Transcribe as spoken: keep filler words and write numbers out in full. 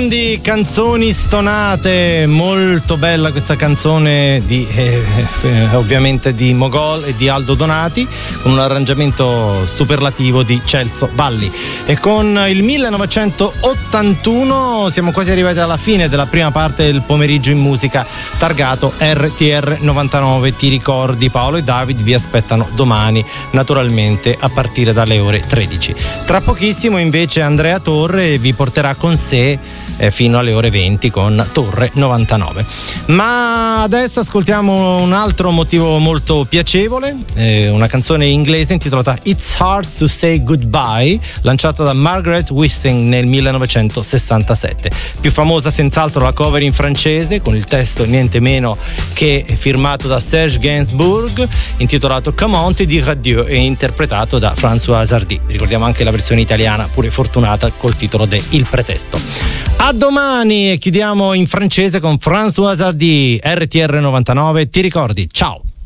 grandi canzoni stonate, molto bella questa canzone di eh, eh, ovviamente di Mogol e di Aldo Donati, con un arrangiamento superlativo di Celso Valli. E con il millenovecentottantuno siamo quasi arrivati alla fine della prima parte del pomeriggio in musica targato R T R novantanove. Ti ricordi, Paolo e David vi aspettano domani, naturalmente a partire dalle ore tredici. Tra pochissimo invece Andrea Torre vi porterà con sé eh, fino alle ore venti con Torre novantanove. Ma adesso ascoltiamo un altro motivo molto piacevole, eh, una canzone inglese intitolata It's Hard to Say Goodbye, lanciata da Margaret Wisting nel millenovecentosessantasette. Più famosa senz'altro la cover in francese, con il testo niente meno che firmato da Serge Gainsbourg, intitolato Come on te dire adieu, e interpretato da François Hardy. Ricordiamo anche la versione italiana, pure fortunata, col titolo de Il Pretesto. A domani, e chiudiamo in francese con François Hardy. R T R novantanove, ti ricordi? Ciao!